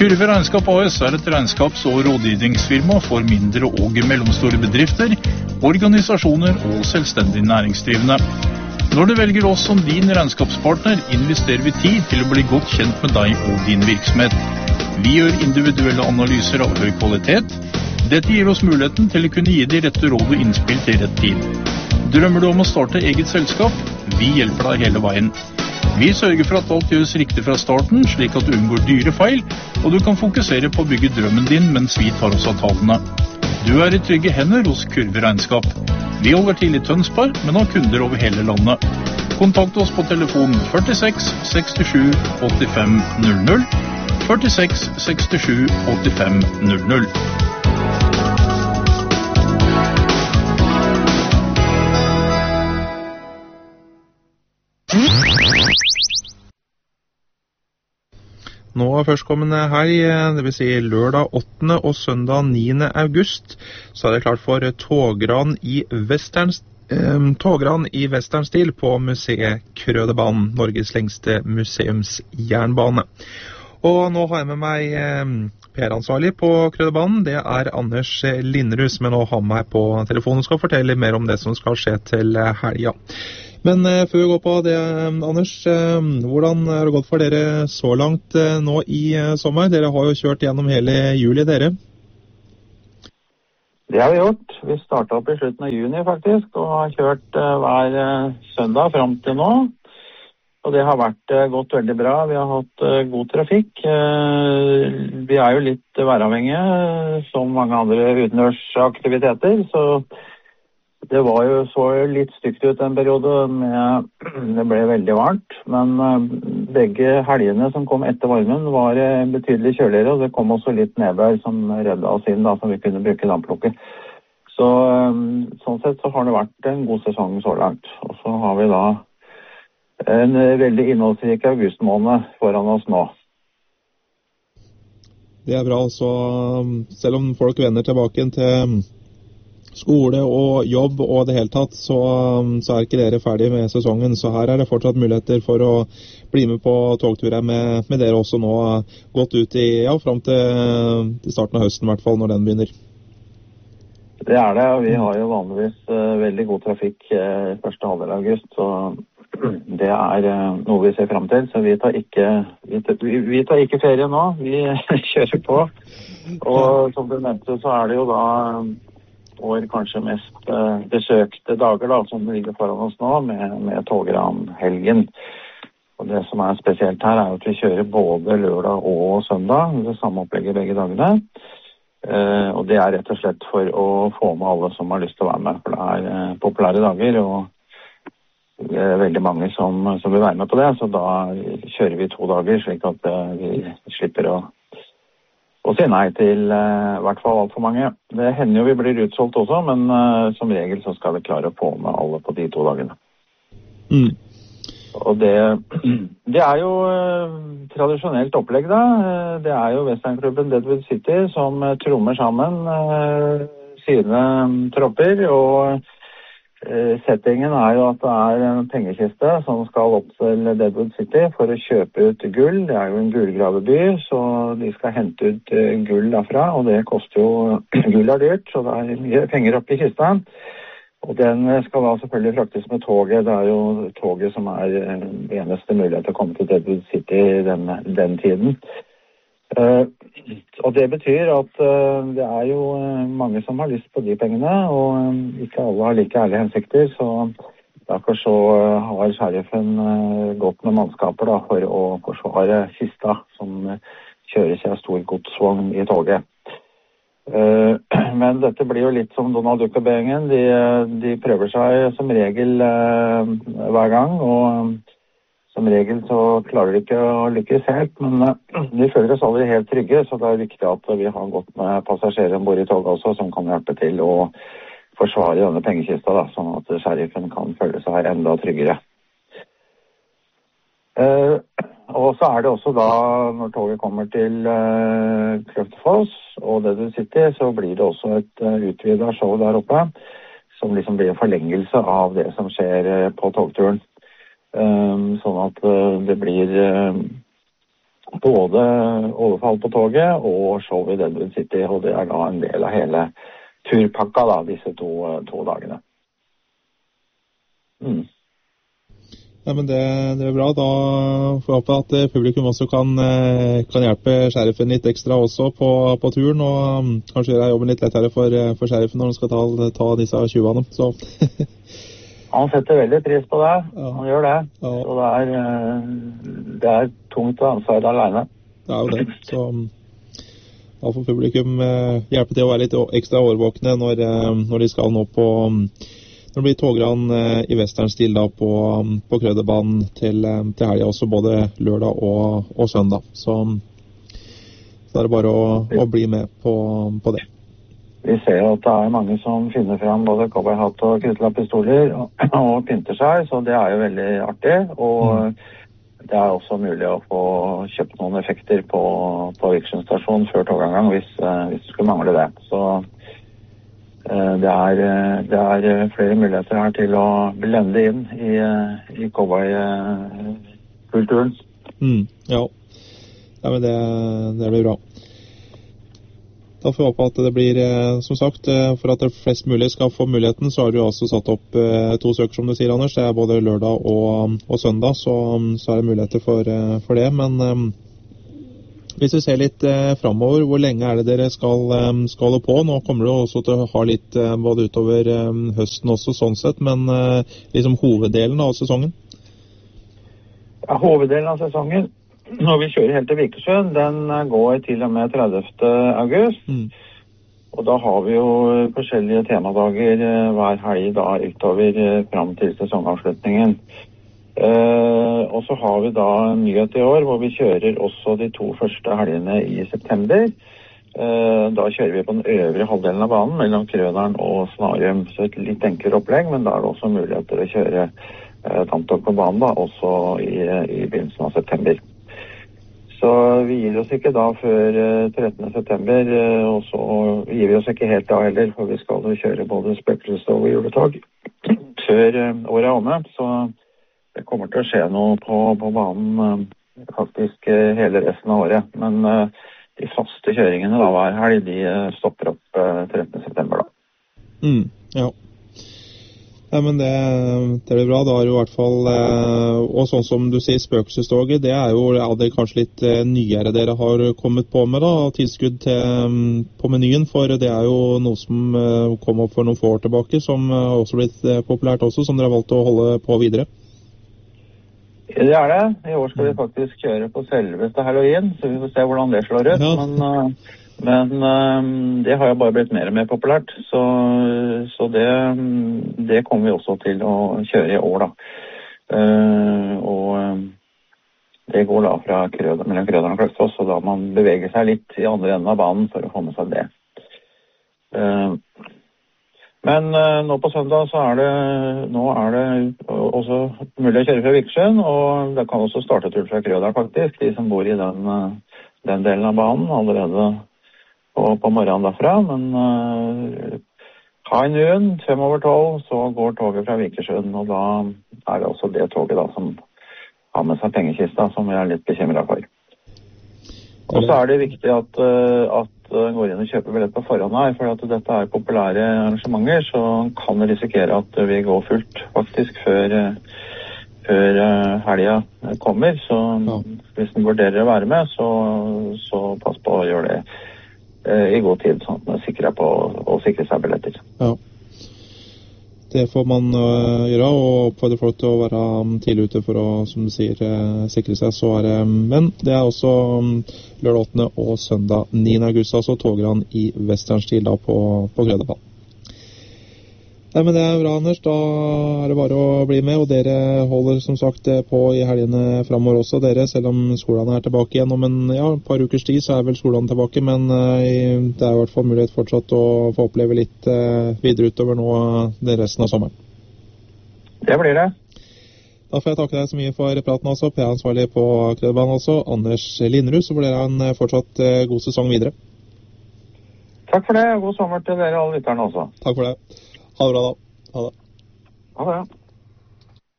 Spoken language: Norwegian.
Kurve Regnskap AS er et regnskaps- og rådgivningsfirma for mindre og mellomstore bedrifter, organisasjoner og selvstendig næringsdrivende. Når du velger oss som din regnskapspartner, investerer vi tid til å bli godt kjent med deg og din virksomhet. Vi gjør individuelle analyser av høy kvalitet. Dette gir oss muligheten til å kunne gi de rette råd og innspill til rett tid. Drømmer du om å starte eget selskap? Vi hjelper deg hele veien. Vi sørger for at alt gjøres riktig fra starten, slik at du unngår dyre feil, og du kan fokusere på å bygge drømmen din mens vi tar oss av tallene. Du er i trygge hender hos Kurve Regnskap. Vi holder til i Tønsberg, men har kunder over hele landet. Kontakt oss på telefon 46 67 85 00, 46 67 85 00. Nå førstkommende helg, det vil si lørdag 8. og søndag 9. august, så er det klart for togran i westernstil på museet Krødebanen, Norges lengste museumsjernbane. Og nå har jeg med meg PR-ansvarlig på Krødebanen, det er Anders Linderud, som jeg nå har med meg på telefonen og skal fortelle mer om det som skal skje til helga. Men før vi går på det, Anders, hvordan har det gått for dere så langt nå i sommer? Dere har jo kjørt gjennom hele juli, dere. Det har vi gjort. Vi startet opp i slutten av juni faktisk, og har kjørt hver søndag frem til nå. Og det har gått veldig bra. Vi har hatt god trafikk. Vi er jo litt væravhengige, som mange andre utendørsaktiviteter, så det var jo så litt stygt ut en periode, det ble veldig varmt, men begge helgene som kom etter varmen var betydelig kjøligere, og det kom også litt nedbør som reddet oss inn, da, som vi kunne bruke damplukke. Så sånn sett så har det vært en god sesong så langt, og så har vi da en veldig innholdsrik augustmåned foran oss nå. Det er bra, så selv om folk vender tilbake til skole og jobb og det hele tatt, så er ikke dere ferdige med sesongen, så her er det fortsatt muligheter for å bli med på togturer med dere også nå, gått ut frem til starten av høsten i hvert fall, når den begynner. Det er det, og vi har jo vanligvis veldig god trafikk første halvdel av august, så det er noe vi ser frem til, så vi tar ikke ferie nå, vi kjører på, og som du nevnte så er det jo da år kanskje mest besøkte dager da, som ligger foran oss nå med togranhelgen. Og det som er spesielt her er at vi kjører både lørdag og søndag, det samme opplegget begge dagene. Og det er rett og slett for å få med alle som har lyst til å være med, for det er populære dager, og det er veldig mange som vil være med på det, så da kjører vi 2 dager, slik at vi slipper å si nei til i hvert fall alt for mange. Det hender jo vi blir utsolgt også, men som regel så skal vi klare å få med alle på de 2 dagene. Og det er jo tradisjonelt opplegg da. Det er jo Westernklubben Deadwood City som trommer sammen sine tropper, og settingen er jo at det er en pengekiste som skal opp til Deadwood City for å kjøpe ut gull. Det er jo en gullgraveby, så de skal hente ut gull derfra, og det koster jo, gull er dyrt, så det er mye penger opp i kista. Og den skal da selvfølgelig fraktes med toget. Det er jo toget som er eneste mulighet til å komme til Deadwood City den tiden. Og det betyr at det er jo mange som har lyst på de pengene, og ikke alle har like ærlige hensikter, så derfor så har sheriffen gått med mannskaper da, for å forsvare kista som kjører seg stor godsvogn i toget. Men dette blir jo litt som Donald Duck-gjengen, de prøver seg som regel hver gang, og som regel så klarer de ikke å lykkes helt, men de føler oss aldri helt trygge, så det er viktig at vi har gått med passasjerer ombord i toget også, som kan hjelpe til å forsvare denne pengekista, da, sånn at sheriffen kan føle seg enda tryggere. Og så er det også da, når toget kommer til Kløftefoss og Deadwood City, så blir det også et utvidet show der oppe, som liksom blir en forlengelse av det som skjer på togturen. Sånn at det blir både overfall på toget og show i Deadwood City, og det da en del av hele turpakka da, disse to dagene. Ja, men det er bra. Da får jeg håpe at publikum også kan hjelpe sheriffen litt ekstra også på turen, og kanskje gjøre jobben litt lettere for sheriffen når han skal ta disse 20-ene. Så han setter veldig pris på det. Ja. Han gjør det. Ja. Så det er tungt å ansvare alene. Det er jo det. Så da får publikum hjelpe til å være litt ekstra årvåkne når de skal nå på når det blir togran i westernstil da på Krøderbanen til helga også, både lørdag og søndag. Så er det bare å bli med på det. Vi ser jo at det er mange som finner frem både cowboyhatt og krystlapppistoler og pynter seg, så det er jo veldig artig. Og det er også mulig å få kjøpt noen effekter på Vikersund stasjon før togavgang hvis det skulle mangle det. Så det er flere muligheter her til å blende inn i cowboy-kulturen. Ja, men det blir bra. Da får vi håpe at det blir, som sagt, for at det flest mulig skal få muligheten, så har du altså satt opp 2 søker, som du sier, Anders. Det er både lørdag og søndag, så er det muligheter for det. Men hvis vi ser litt fremover, hvor lenge er det dere skal holde på? Nå kommer du også til å ha litt både utover høsten også, sånn sett, men liksom hoveddelen av sesongen? Ja, hoveddelen av sesongen, når vi kjører helt til Vikersund, den går til og med 30. august. Og da har vi jo forskjellige temadager hver helg da utover fram til sesongavslutningen. Og så har vi da en nyhet i år hvor vi kjører også de 2 første helgene i september. Da kjører vi på den øvre halvdelen av banen mellom Krøderen og Snarum. Så et litt enklere opplegg, men da er det også muligheter å kjøre damptog på banen da, også i begynnelsen av september. Så vi gir oss ikke da før 13. september, og så gir vi oss ikke helt da heller, for vi skal jo kjøre både spøkelsestog og juletog før året er omme. Så det kommer til å skje noe på banen faktisk hele resten av året. Men de faste kjøringene da hver helg, de stopper opp 13. september da. Ja. Ja, men det blir bra. Da er det jo i hvert fall, og sånn som du sier, spøkelsestoget, det er jo det kanskje litt nyere dere har kommet på med da, tilskudd på menyen, for det er jo noe som kom opp for noen få år tilbake, som også blitt populært også, som dere har valgt å holde på videre. Det er det. I år skal vi faktisk kjøre på selveste Halloween, så vi får se hvordan det slår ut, ja. Men det har jo bare blitt mer og mer populært, så det kommer vi også til å kjøre i år da. Og det går da fra mellom Krøderen og Kløksfoss, så da man beveger seg litt i andre enden av banen for å få med seg det. Men nå på søndag så er det også mulig å kjøre fra Vikersund, og det kan også starte tur fra Krøderen faktisk, de som bor i den delen av banen allerede på morgenen derfra, men ha en noen, 5:12, så går toget fra Vikersund, og da er det også det toget da som har med seg pengekista, som vi er litt bekymret for. Og så er det viktig at går inn og kjøper billett på forhånd her, for at dette er populære arrangementer, så kan det risikere at vi går fullt faktisk før helga kommer, så hvis den vurderer å være med, så pass på å gjøre det i god tid, sånn at man er sikre på å sikre seg billetter. Ja, det får man gjøre, og oppfordre folk til å være tidlig ute for å, som du sier, sikre seg. Men det er også lørdag 8. og søndag 9. august, altså togran i westernstil da på Krøderbanen. Nei, men det er bra, Anders. Da er det bare å bli med, og dere holder som sagt på i helgene fremover også, dere, selv om skolene er tilbake igjen. Om et par ukers tid så er vel skolene tilbake, men det er i hvert fall mulighet fortsatt å få oppleve litt videre utover nå den resten av sommeren. Det blir det. Da får jeg takke deg så mye for praten også, PR-ansvarlig på Krøderbanen også, Anders Linnerud, så får dere en fortsatt god sesong videre. Takk for det, og god sommer til dere alle lytterne også. Takk for det. Ha det bra da. Ha det. Ha det.